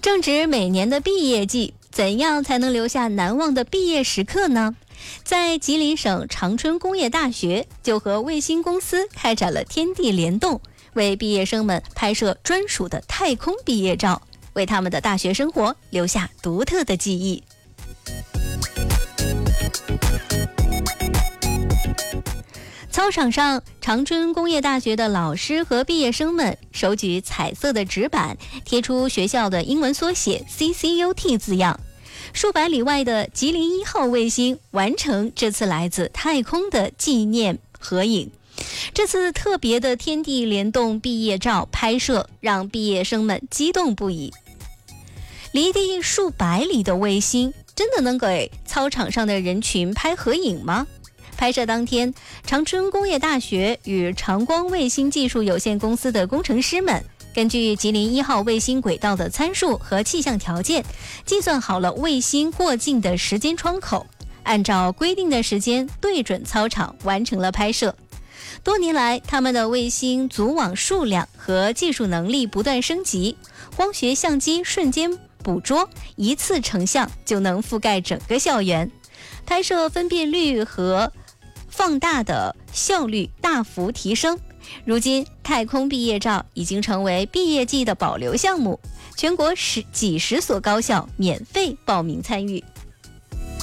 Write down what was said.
正值每年的毕业季，怎样才能留下难忘的毕业时刻呢？在吉林省长春工业大学就和卫星公司开展了天地联动，为毕业生们拍摄专属的太空毕业照，为他们的大学生活留下独特的记忆。操场上，长春工业大学的老师和毕业生们手举彩色的纸板，贴出学校的英文缩写 CCUT 字样。数百里外的吉林1号卫星完成这次来自太空的纪念合影。这次特别的天地联动毕业照拍摄，让毕业生们激动不已。离地数百里的卫星，真的能给操场上的人群拍合影吗？拍摄当天，长春工业大学与长光卫星技术有限公司的工程师们，根据吉林1号卫星轨道的参数和气象条件，计算好了卫星过境的时间窗口，按照规定的时间对准操场完成了拍摄。多年来，他们的卫星组网数量和技术能力不断升级，光学相机瞬间捕捉，一次成像就能覆盖整个校园，拍摄分辨率和放大的效率大幅提升。如今，太空毕业照已经成为毕业季的保留项目，全国几十所高校免费报名参与。